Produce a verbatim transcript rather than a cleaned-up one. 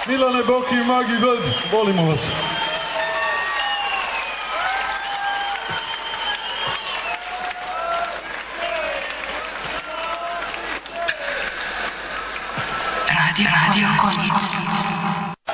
Milane, Boki i Magi God, volimo vas. Radio, radio, konjic.